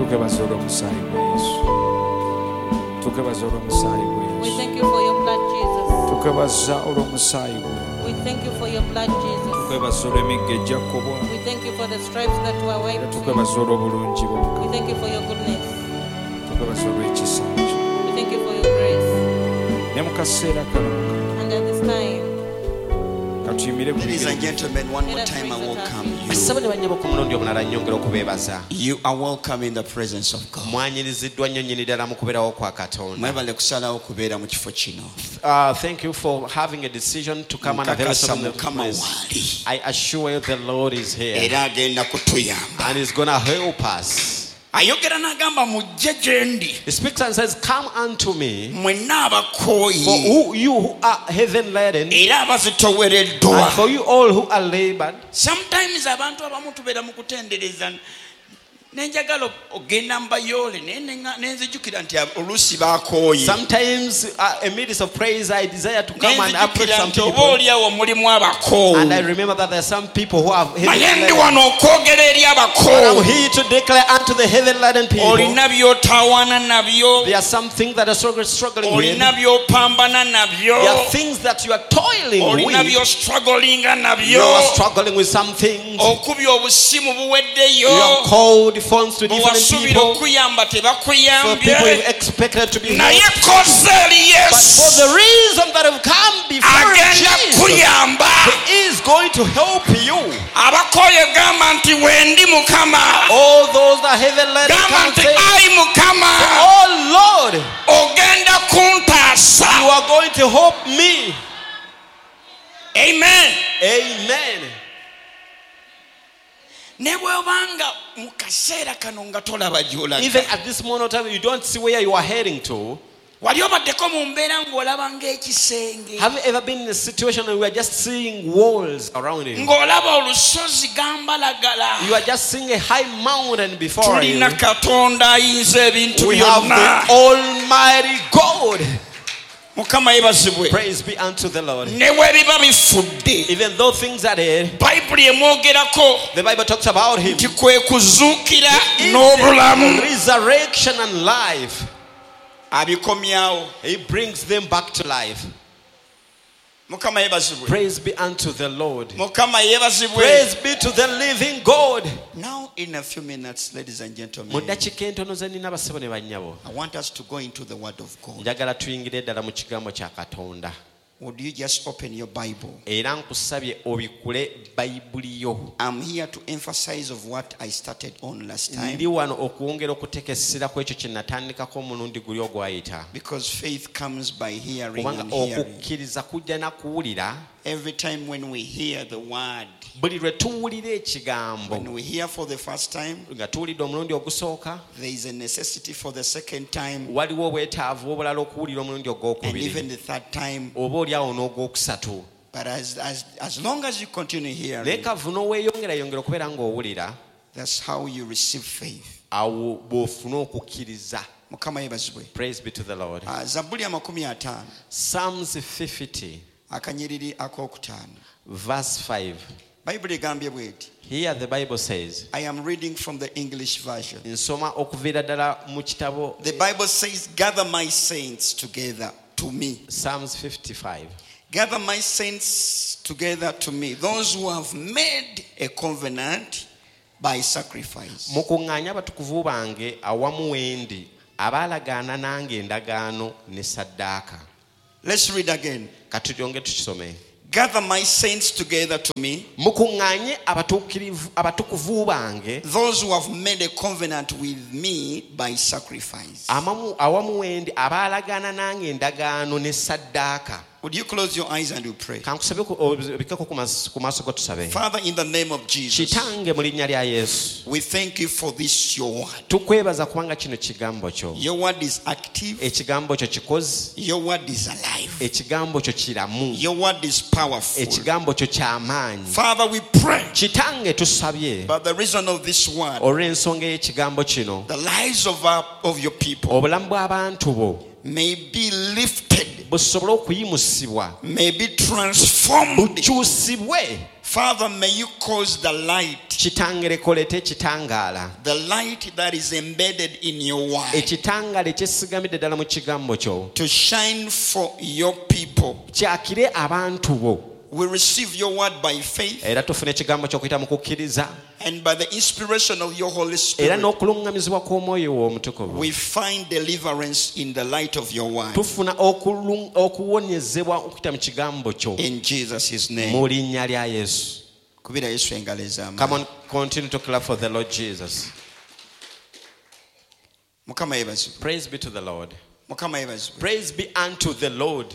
Tukwebaza olw'omusaayi gwa Yesu. Tukwebaza olw'omusaayi gwa We Yesu. thank you for your blood, Jesus. Tukwebaza olw'omusaayi gwe. We thank you for your blood, Jesus. Tukwebaza olw'emigga ejja kkobwa. We thank you for the stripes that were wiped. Tukwebaza olw'obulungi bwo. We thank you for your goodness. Tukwebaza olw'ekisa kyo. We thank you for your grace. Ne mu kaseera kano And at this time, katuyimire ku Ladies and bigere. gentlemen, one more time I welcome you. basaba ne banyabo ku mulundi omulala nnyongera okubeebaza. You are welcome in the presence of God. Mwanyiriziddwa nnyo nnyini ddala mu kubeerawo kwa Katonda. Mwebale kusalawo kubeera mu kifo kino. Thank you for having a decision to come and avail Nkakasa yourself in the Mukama place. waali I assure you the Lord is here era agenda kutuyamba. and He's going to help us. Ayogera n'agamba mujje gye ndi He speaks and says, "Come unto me, mwenna for abakooyi you who are heaven laden, era abazitowereddwa. and for you all who are labored." Sometimes abantu abamu tubeera mu kutendereza nenjagala ogenda mbayoole naye nenzijukira nti oluusi baakooye. Sometimes, in midst of praise, I desire to come and approach nenzijukira some nti oba people, oliawo mulimu abakoowu. and I remember that there are some people who have heaven naye ndi laden. wano okwogera eri I'm abakoowu. here to declare unto the heaven laden people. olina by'otawaana nabyo, There are some things that are struggling with. olina by'opambana nabyo, There are things that you are toiling olina with. by'ostrugglinga You nabyo. are struggling with some things. okubya obusimu You buweddeyo, have called phones to different bwewasuubira people. okuyamba For people you tebakuyambye. expected to be naye helped. koze eri But for Yesu the reason that have come before agenda Jesus, kuyamba. He is going to help you. abakooye gamba nti wendi Mukama, All those that heaven let gamba come nti say, ayi Mukama, "Oh Lord, ogenda kuntaasa. you are going to help me." Amen. Amen. ne bw'obanga mu kaseera kano nga tolaba gy'olaga, Even at this moment of time, you don't see where you are heading to. wali obaddeko mu mbeera ng'olaba ng'ekisenge, Have you ever been in a situation where you are just seeing walls around you? ng'olaba olusozi gambalagala? You are just seeing a high mountain before you. tulina Katonda ayinza ebintu We have byonna. the Almighty God. Mukama yebazibwe. Praise be unto the Lord. ne bwebiba bifudde, Even though things are there, bayibuli emwogerako the Bible talks about Him. nti kwe kuzuukira Is n'obulamu. resurrection and life. abikomyawo. He brings them back to life. Mukama yebazibwe. Praise be unto the Lord. Mukama yebazibwe. Praise be to the living God. Now in a few minutes, ladies and Mu gentlemen, ddakiika entono ze nnina basebo ne bannyabo, I want us to go into the word of God. njagala tuyingire ddala mu kigambo kya Katonda. Would you just open your Bible? Era nkusabye obikule bayibuli yo. I'm here to emphasize of what I started on last time, Ndi wano okwongera okutekesera ku ekyo kye natandikako omulundi guli ogwayita. because faith comes by hearing Kubanga and hearing. okukkiriza kujja na kuwulira. Every time when we hear the word, Buli lwe tuwulira ekigambo when we hear for the first time, nga tuwulidde omulundi ogusooka, there is a necessity for the second time waliwo obwetaavu obulala okuwulira omulundi and ogwokubiri even the third time. oba oliawo n'ogwokusatu. But as long as you continue Naye hearing, kavu n'oweeyongerayongera okubeera ng'owulira, that's how you receive faith. awo bw'ofuna okukkiriza. Mukama yebazibwe. Praise be to the Lord. Zabuli ya 50 Psalms 50 akanyiriri akokutaano. verse 5. Bayibuli egambye bw'eti. Here the Bible says, I am reading from the English version. nsoma okuviira ddala mu kitabo The Bible says, gather my saints together to me. Psalms 55. Gather my saints together to me. Those who have made a covenant by sacrifice. Mukuŋŋaanye abatukuvu bange awamu wendi abaalagaana nange endagaano ne saddaaka. Let's read again. Katulyonge tukisome. Gather my saints together to me. Mukuŋŋaanye abatukuvu bange Those who have made a covenant with me by sacrifice. awamu wendi abaalagaana nange endagaano ne saddaaka. Would you close your eyes and you pray? Kankusabe obikeko ku maaso go tusabe. Father, in the name of Jesus, Kitange mu linnya lya Yesu, we thank you for this, your word. tukwebaza kubanga kino kigambo kyo. Your word is active. Ekigambo kyo kikozi. Your word is alive. Ekigambo kyo kiramu. Your word is powerful. Ekigambo kyo ky'amaanyi. Father, we pray, Kitange tusabye by the reason of this word, olw'ensonga y'ekigambo kino, the lives of your people obulamu bw'abantu bo may be lifted, busobole okuyimusibwa, may be transformed bukyusibwe Father, may you cause the light, kitange lekolete ekitangaala, the light that is embedded in your word, ekitangaala ekyesigamidde ddala mu kigambo kyo to shine for your people. kyakire abantu bo. We receive your word by faith Era tufuna ekigambo ky'okuyita mu kukkiriza, and by the inspiration of your Holy era Spirit. n'okuluŋŋamizibwa kw'omwoyo wo omutukuvu We find deliverance in the light of your word. tufuna okuwonyezebwa okuyita mu kigambo kyo In Jesus' name. mu linnya lya Yesu. Kubira Yesu engalo Come ez'amaanyi. on, continue to clap for the Lord Jesus. Mukama yeebazibwe. Praise be to the Lord. Mukama yeebazibwe. Praise be unto the Lord.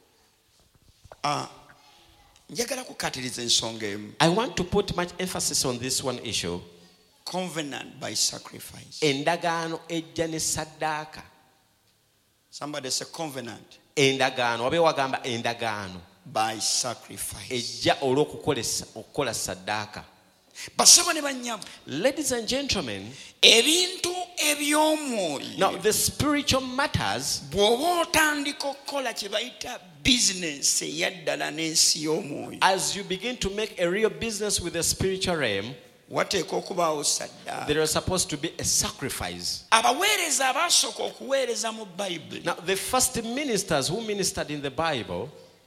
Njagala kukkatiriza ensonga emu. I want to put much emphasis on this one issue. Covenant by sacrifice. Endagaano ejja ne saddaaka. Somebody say covenant Endagaano wabe wagamba endagaano by sacrifice. ejja okukola saddaaka. Basebo ne bannyabo. Ladies and gentlemen, Ebintu eby'omwoyo. now the spiritual matters, Bw'oba otandika okukola kye bayita bizinensi eyaddala n'ensi y'omwoyo. as you begin to make a real business with the spiritual realm, Wateeka okubaawo saddaaka. there is supposed to be a sacrifice. Abaweereza abaasooka okuweereza mu Bayibuli Now the first ministers who ministered in the Bible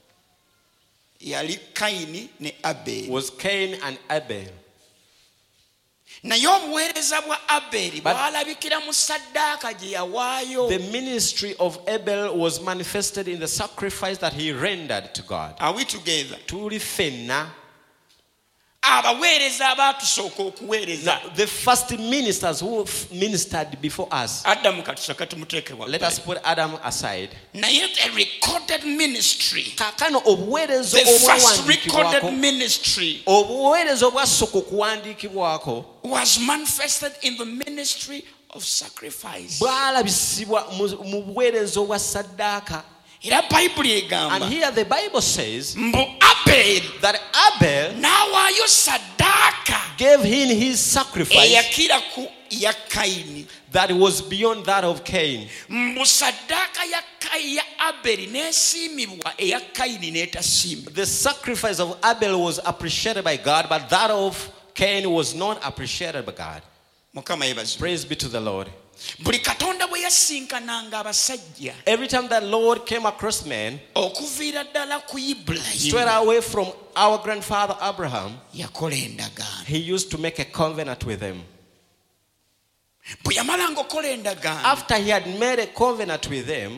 yali Kayini ne Aberi. was Cain and Abel. Naye obuweereza bwa Aberi But- bwalabikira mu saddaaka gye yawaayo. The ministry of Abel was manifested in the sacrifice that he rendered to God. Are we together? Tuli ffenna. Abaweereza abaatusooka okuweereza. Now, the first ministers who ministered before us, Adamu katusooka tumuteeke let us wabbali. put Adam aside. Naye the recorded ministry, Kaakano obuweereza the first recorded obwawandiikibwako, ministry obuweereza obwasooka okuwandiikibwako was manifested in the ministry of sacrifice. bwalabisibwa mu buweereza obwa saddaaka. Era Bayibuli And egamba here the Bible says mbu Aberi that Abel n'awaayo saddaaka gave him his sacrifice eyakira ku ya Kayini. that was beyond that of Cain. Mbu saddaaka ya Aberi n'esiimibwa eya Kayini n'etasiimibwa. The sacrifice of Abel was appreciated by God, but that of Cain was not appreciated by God. Mukama yeebazibwe. Praise be to the Lord. Buli Katonda bwe yasinkananga abasajja Every time that Lord came across men, okuviira ddala ku straight Ibulayimu away from our grandfather Abraham, yakola endagaano. he used to make a covenant with them. Bwe yamalanga okukola endagaano After he had made a covenant with them,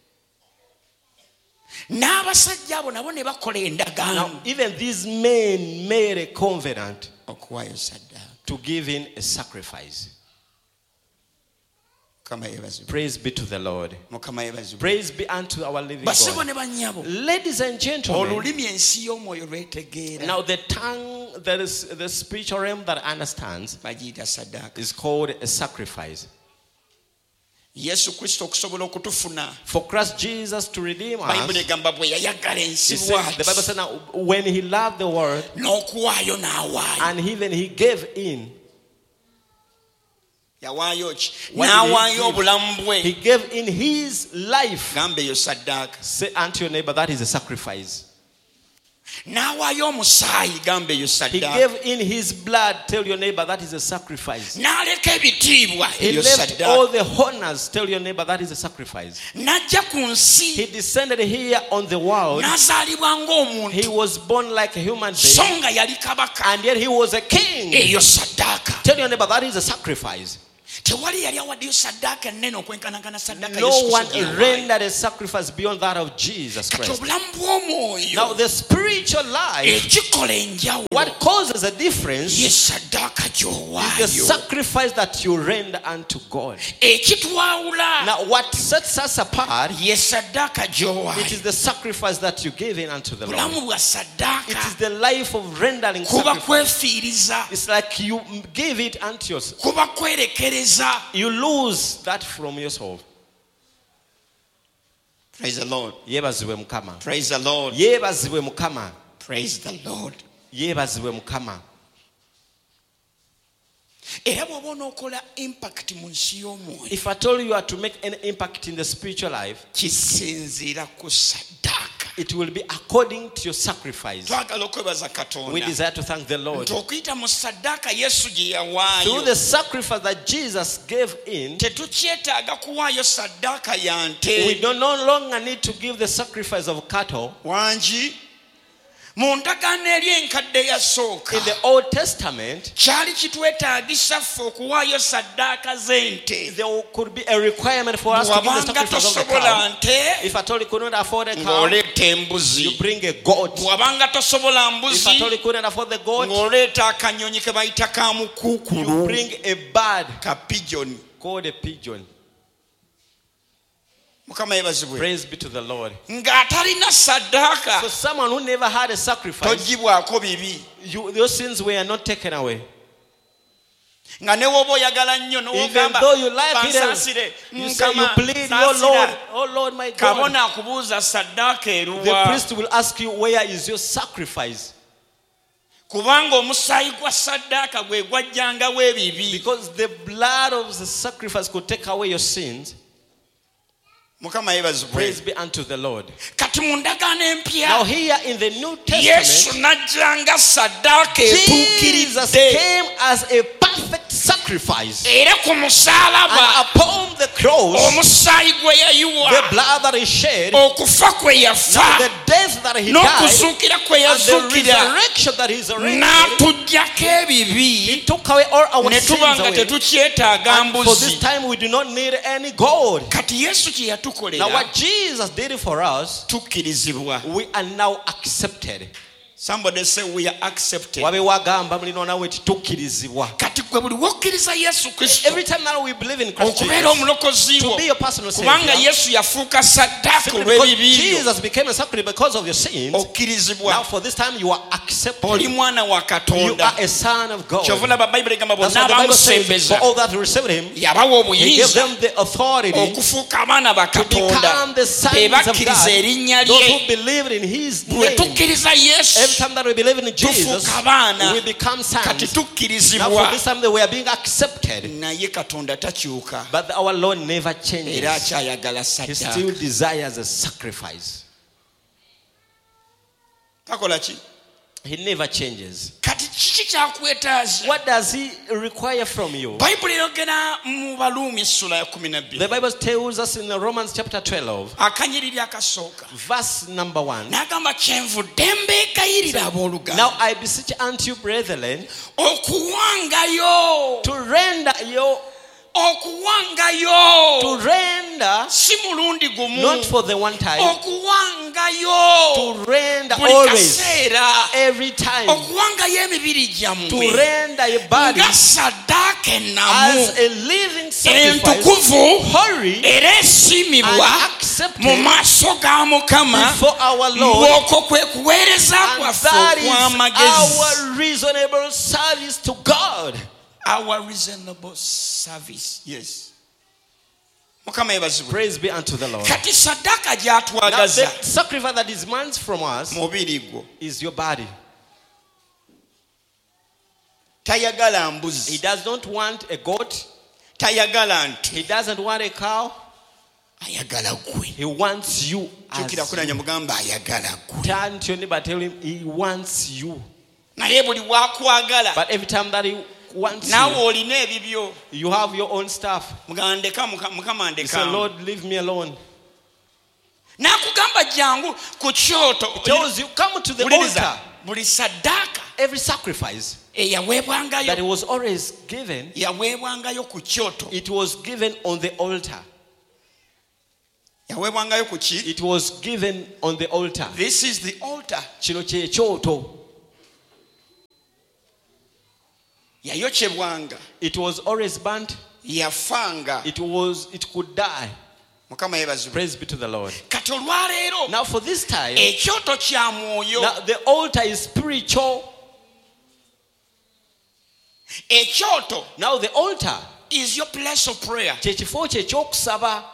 n'abasajja abo nabo ne bakola now endagaano even these men made a covenant okuwaayo saddaaka. to give in a sacrifice. Mukama yeebazibwe. Praise be to the Lord. Mukama yeebazibwe. Praise be unto our living Basebo God. ne bannyabo, Ladies and gentlemen, olulimi ensi y'omwoyo lwetegeera now the tongue that is the spiritual realm that understands bagiyita saddaaka. is called a sacrifice. Yesu Kristo okusobola okutufuna, For Christ Jesus to redeem Bayibuli us, egamba bwe yayagala he ensi said, the Bible bw'ati said now, when he loved the world, n'okuwaayo n'awaayo. and even he gave in, Yawaayo ki? What did he N'awaayo give? obulamu he bwe. gave in his life. Gamba eyo saddaaka. Say unto your neighbor, that is a sacrifice. N'awaayo omusaayi, gamba eyo He saddaaka. gave in his blood, tell your neighbor, that is a sacrifice. N'aleka ebitiibwa, He eyo left all saddaaka. the honors, tell your neighbor, that is a sacrifice. N'ajja ku nsi, He descended here on the world. n'azaalibwa He ng'omuntu, was born like a human so being, nga yali kabaka, and yet he was a king. eyo saddaaka. Tell your neighbor, that is a sacrifice. Tewali yali awaddeyo saddaaka ennene okwenkanagana saddaaka No Yesu one Kristo gye yawaayo. rendered a sacrifice beyond that of Jesus Kati Christ. obulamu bw'omwoyo Now, the spiritual life, ekikola enjawulo what causes a difference ye is saddaaka the gy'owaayo. sacrifice that you render unto God. Ekitwawula Now, what sets us apart, ye saddaaka it gy'owaayo. is the sacrifice that you give in unto the Lord. Bulamu bwa It is saddaaka the life of rendering kuba sacrifice. kwefiiriza, It's like you give it unto yourself. kuba kwerekereza. You lose that from yourself. Praise the Lord. Yebazibwe Mukama. Praise the Lord. Yebazibwe Mukama. Praise the Lord. Yebazibwe Mukama. Era bw'oba onookola impact mu nsi y'omwoyo, If I told you are to make an impact in the spiritual life, kisinziira ku saddaaka it will be according to your sacrifice. twagala okwebaza We katonda desire to thank the Lord. nti okuyita mu saddaaka yesu gye Through yawaayo the sacrifice that Jesus gave in, tetukyetaaga kuwaayo saddaaka ya we nte no longer need to give the sacrifice of cattle. wangi mu ndagaano eri enkadde yasooka In the Old Testament, kyali kitwetaagisa ffe okuwaayo saddaaka z'ente there could be a requirement for us to give the bw'abanga sacrifice of the tosobola cow. nte If at all you could not afford a cow, ng'oleeta embuzi you bring a goat. bw'abanga tosobola If at all mbuzi you couldn't afford the goat, ng'oleeta akanyonyi ke bayita ka you mukuukulu bring a bird ka pijoni called a pigeon. mukama yebazibwe Praise be to the Lord. ng'atalina saddaaka So someone who never had a sacrifice, togibwako bibi those sins were not taken away. nga ne woba oyagala nnyo Even n'ogamba though you like it, bansaasire you say you Mukama, plead, your Lord, saasira. oh Lord my God. kabona akubuuza saddaaka The eruwa priest will ask you, where is your sacrifice? kubanga omusaayi gwa saddaaka gwe gwajjangawo ebibi Because the blood of the sacrifice could take away your sins. mukama yebazibwe Praise be unto the Lord. kati mu ndagaano Now empya here in the New yesu Testament, n'ajjanga saddaaka Jesus etuukiridde came as a perfect sacrifice. era ku And musaalaba upon the cross, omusaayi gwe the yayiwa blood that he shed, okufa kwe yafa the death that he died, n'okuzuukira kwe and the yazuukira resurrection that he's already n'atuggyako he ebibi took away all our ne sins tuba nga away. tetukyetaaga And for this mbuzi time we do not need any gold. kati yesu kye Now yatukolera what Jesus did for us, tukkirizibwa we are now accepted. somebody say we are accepted Wabe wagamba mulino nawe titukkirizibwa. kati gwe buli wokkiriza yesu kristo Every time that we believe in Christ okubeera Jesus, omulokozi to wo be your personal kubanga savior, yesu yafuuka saddaaka simply because olw'ebibi byo Jesus became a sacrifice because of your sins, okkirizibwa now for this time you are accepted. oli mwana wa You katonda are a son of God. kyova olaba bayibuli egamba That's bonna what the Bible says. abamusembeza For all that received him, yabawa he gave obuyinza them the authority okufuuka abaana ba to katonda become the sons be of bakkiriza God. erinnya Those lye who believed in his bwe name. tukkiriza Every yesu time that we believe in Jesus, tufuuka abaana we become kati sons. Now tukkirizibwa for this time that we are being accepted. naye katonda takyuka But our Lord never era changes. akyayagala He saddaaka still desires a sacrifice. takola ki He never changes. kati kiki kyakwetaaza What does he require from you? bayibuli yogera mu baluumi essula ya 12 The Bible tells us in Romans chapter 12, akanyiriri akasooka verse number 1. n'agamba kyenvudde mbeegayirira abooluganda Now I beseech unto you, brethren, okuwangayo to render si mulundi gumu not for the one time, okuwangayo to render buli always, kaseera every time, okuwangayo emibiri to gyammwe render your body nga saddaaka ennamu as a living sacrifice, entukuvu holy era esiimibwa and accepted mu maaso ga mukama before our Lord, ng'okwo kwe kuweereza and kwaffe that is okw'amagezi our reasonable service to God. our reasonable service. Yes. Mukama yebazibwe. Praise be unto the Lord. Kati saddaaka Now, gy'atwagaza the sacrifice that is demands from us mubiri gwo is your body. tayagala He mbuzi does not want a goat. tayagala nte He doesn't want a cow. ayagala gwe He wants you. jukira As kunanya mugamba ayagala gwe turn to your neighbor, tell him he wants you. naye buli wakwagala But every time that he wants naawe you, olina ebibyo you have your own stuff. mugandeka mukama You say, ndeka Lord, leave me alone. n'akugamba jangu ku kyoto Tells you, come to the Wuliriza, altar. buli saddaaka Every sacrifice that eyaweebwangayo it was always given, yaweebwangayo ku kyoto it was given on the altar. yaweebwangayo ku ki It was given on the altar. this is the altar Kino kye kyoto. yayokyebwanga It was always burnt. yafanga It could die. mukama yebazibwe Praise be to the Lord. kati olwaleero Now for this time, ekyoto kya mwoyo now the altar is spiritual. ekyoto Now the altar, is your place of prayer. kye kifo kye ekyokusaba.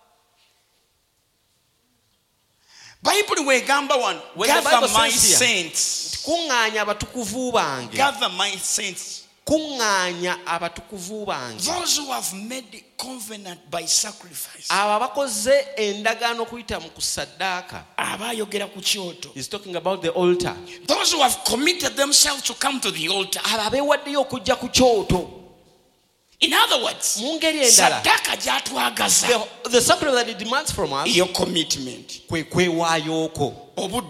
bayibuli weegamba wano When the Bible gather my says here, saints kuŋŋaanya abatukuvu bange. gather my saints kuŋŋaanya abatukuvu bange those who have made covenant by sacrifice. abo abakoze endagaano okuyita mu kusaddaaka. Abayogera ku kyoto. He's talking about the altar. Those who have committed themselves to come to the altar. abo abeewaddeyo okujja ku kyoto. In other words, mu ngeri endala saddaaka gy'atwagaza the sacrifice that he demands from us your commitment. kwe kwewaayooko.